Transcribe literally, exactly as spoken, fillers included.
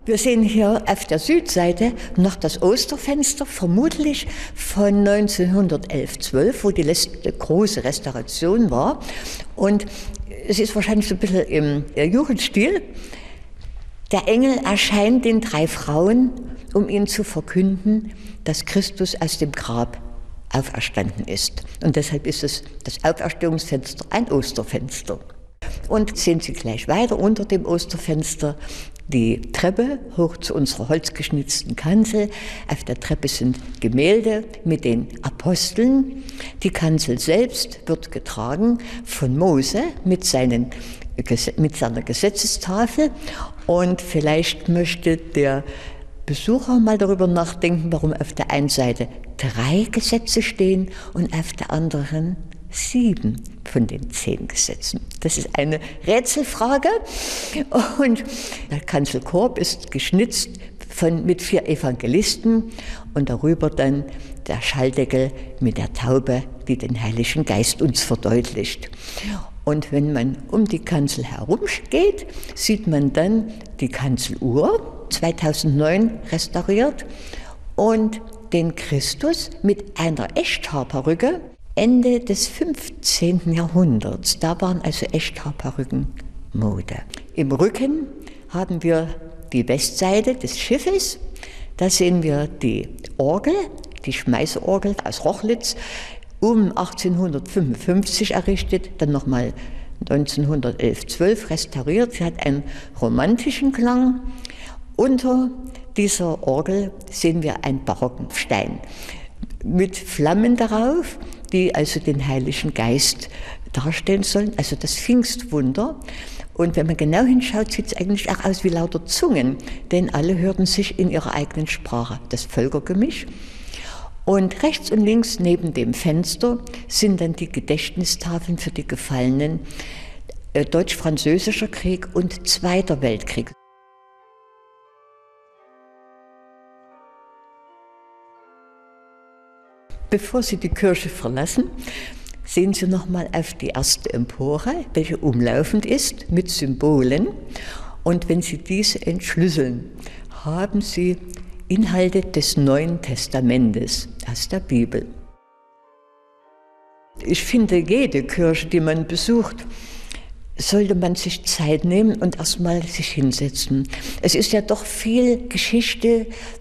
Wir sehen hier auf der Südseite noch das Osterfenster, vermutlich von neunzehnhundertelf zwölf, wo die letzte große Restauration war. Und es ist wahrscheinlich so ein bisschen im Jugendstil. Der Engel erscheint den drei Frauen, um ihnen zu verkünden, dass Christus aus dem Grab auferstanden ist. Und deshalb ist es das Auferstehungsfenster ein Osterfenster. Und sehen Sie gleich weiter unter dem Osterfenster die Treppe hoch zu unserer holzgeschnitzten Kanzel. Auf der Treppe sind Gemälde mit den Aposteln. Die Kanzel selbst wird getragen von Mose mit, seinen, mit seiner Gesetzestafel. Und vielleicht möchte der Besucher mal darüber nachdenken, warum auf der einen Seite drei Gesetze stehen und auf der anderen sieben von den zehn Gesetzen. Das ist eine Rätselfrage. Und der Kanzelkorb ist geschnitzt von, mit vier Evangelisten und darüber dann der Schalldeckel mit der Taube, die den Heiligen Geist uns verdeutlicht. Und wenn man um die Kanzel herum geht, sieht man dann die Kanzeluhr, zweitausendneun restauriert, und den Christus mit einer Echthaarperücke, Ende des fünfzehnten Jahrhunderts. Da waren also Echthaarperücken Mode. Im Rücken haben wir die Westseite des Schiffes. Da sehen wir die Orgel, die Schmeißorgel aus Rochlitz, um achtzehnhundertfünfundfünfzig errichtet, dann nochmal neunzehnhundertelf zwölf restauriert. Sie hat einen romantischen Klang. Unter dieser Orgel sehen wir einen barocken Stein mit Flammen darauf, die also den Heiligen Geist darstellen sollen, also das Pfingstwunder. Und wenn man genau hinschaut, sieht es eigentlich auch aus wie lauter Zungen, denn alle hörten sich in ihrer eigenen Sprache, das Völkergemisch. Und rechts und links neben dem Fenster sind dann die Gedächtnistafeln für die Gefallenen äh, Deutsch-Französischer Krieg und Zweiter Weltkrieg. Bevor Sie die Kirche verlassen, sehen Sie noch mal auf die erste Empore, welche umlaufend ist mit Symbolen. Und wenn Sie diese entschlüsseln, haben Sie Inhalte des Neuen Testamentes aus der Bibel. Ich finde, jede Kirche, die man besucht, sollte man sich Zeit nehmen und erstmal sich hinsetzen. Es ist ja doch viel Geschichte,